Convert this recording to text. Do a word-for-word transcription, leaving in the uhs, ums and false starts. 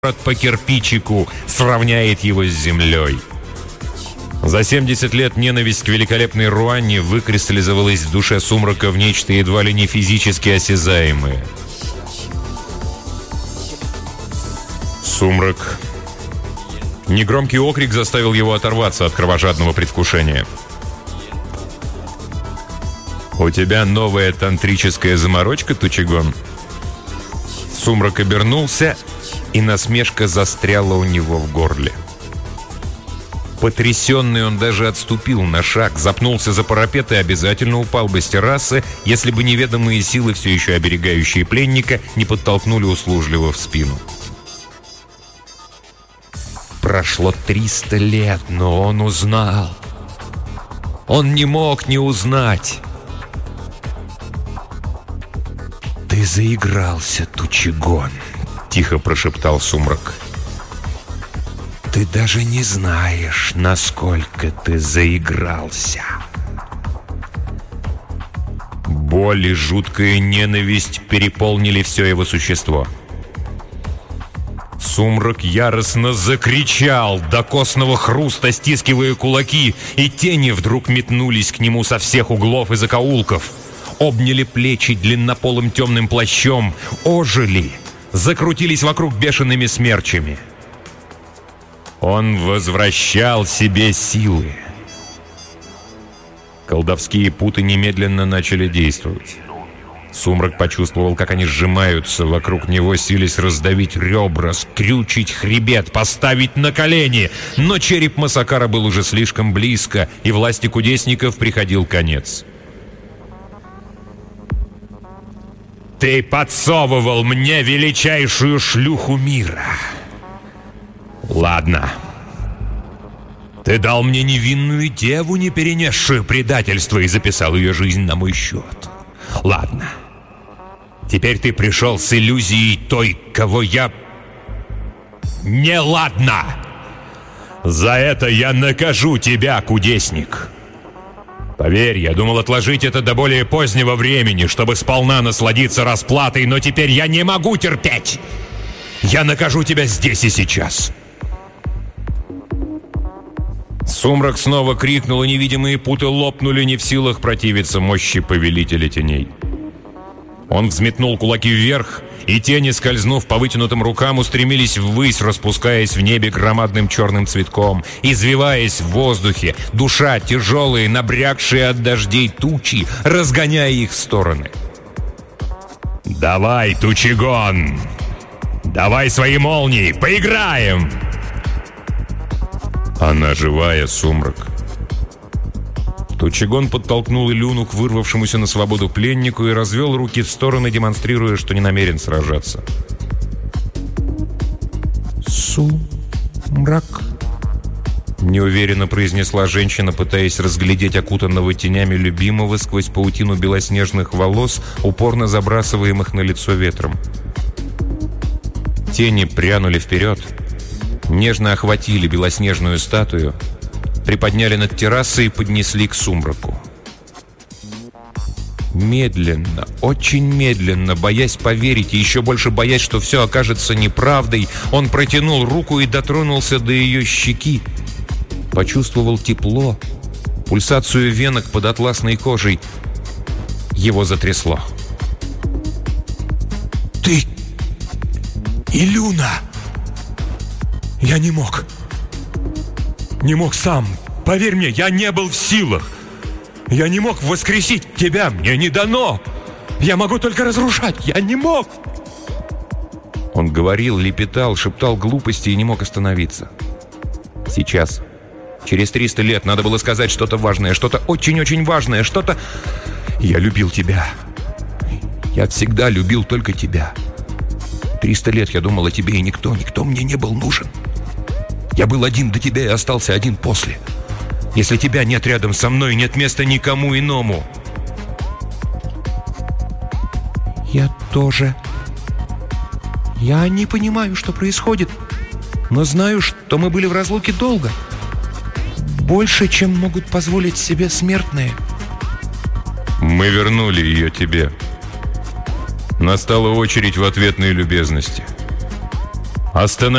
по кирпичику, сравняет его с землей. За семьдесят лет ненависть к великолепной Руанне выкристаллизовалась в душе Сумрака в нечто едва ли не физически осязаемое. Сумрак. Негромкий окрик заставил его оторваться от кровожадного предвкушения. «У тебя новая тантрическая заморочка, Тучигон?» Сумрак обернулся, и насмешка застряла у него в горле. Потрясенный, он даже отступил на шаг, запнулся за парапет и обязательно упал бы с террасы, если бы неведомые силы, все еще оберегающие пленника, не подтолкнули услужливо в спину. Прошло триста лет, но он узнал. Он не мог не узнать. «Ты заигрался, Тучигон», — тихо прошептал Сумрак. «Ты даже не знаешь, насколько ты заигрался». Боль и жуткая ненависть переполнили все его существо. Сумрак яростно закричал, до костного хруста стискивая кулаки, и тени вдруг метнулись к нему со всех углов и закоулков. Обняли плечи длиннополым темным плащом, ожили, закрутились вокруг бешеными смерчами. Он возвращал себе силы. Колдовские путы немедленно начали действовать. Сумрак почувствовал, как они сжимаются вокруг него, силясь раздавить ребра, скрючить хребет, поставить на колени. Но череп Масакара был уже слишком близко, и власти кудесников приходил конец. «Ты подсовывал мне величайшую шлюху мира. Ладно. Ты дал мне невинную деву, не перенесшую предательство, и записал ее жизнь на мой счет. Ладно. Теперь ты пришел с иллюзией той, кого я... Не ладно! За это я накажу тебя, кудесник. Поверь, я думал отложить это до более позднего времени, чтобы сполна насладиться расплатой, но теперь я не могу терпеть. Я накажу тебя здесь и сейчас». Сумрак снова крикнул, и невидимые путы лопнули, не в силах противиться мощи повелителя теней. Он взметнул кулаки вверх, и тени, скользнув по вытянутым рукам, устремились ввысь, распускаясь в небе громадным черным цветком, извиваясь в воздухе, душа тяжелые, набрякшие от дождей тучи, разгоняя их в стороны. «Давай, Тучигон! Давай свои молнии! Поиграем!» «Она живая, Сумрак». Тучигон подтолкнул Илюну к вырвавшемуся на свободу пленнику и развел руки в стороны, демонстрируя, что не намерен сражаться. «Сумрак», — неуверенно произнесла женщина, пытаясь разглядеть окутанного тенями любимого сквозь паутину белоснежных волос, упорно забрасываемых на лицо ветром. Тени прянули вперед, нежно охватили белоснежную статую, приподняли над террасой и поднесли к Сумраку. Медленно, очень медленно, боясь поверить и еще больше боясь, что все окажется неправдой, он протянул руку и дотронулся до ее щеки. Почувствовал тепло, пульсацию венок под атласной кожей. Его затрясло. «Ты... Илюна! Я не мог. Не мог сам. Поверь мне, я не был в силах. Я не мог воскресить тебя. Мне не дано. Я могу только разрушать. Я не мог». Он говорил, лепетал, шептал глупости и не мог остановиться. Сейчас, через триста лет, надо было сказать что-то важное, что-то очень-очень важное, что-то... «Я любил тебя. Я всегда любил только тебя. Триста лет я думал о тебе, и никто, никто мне не был нужен. Я был один до тебя и остался один после. Если тебя нет рядом со мной, нет места никому иному». «Я тоже. Я не понимаю, что происходит, но знаю, что мы были в разлуке долго. Больше, чем могут позволить себе смертные». «Мы вернули ее тебе. Настала очередь в ответной любезности. Остановись.